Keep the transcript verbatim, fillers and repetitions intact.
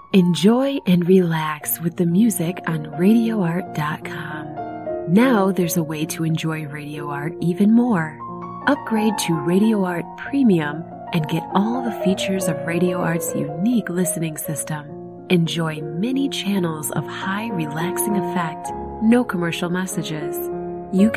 Enjoy and relax with the music on radio art dot com. Now there's a way to enjoy Radio Art even more. Upgrade to Radio Art Premium and get all the features of Radio Art's unique listening system. Enjoy many channels of high relaxing effect, no commercial messages. You can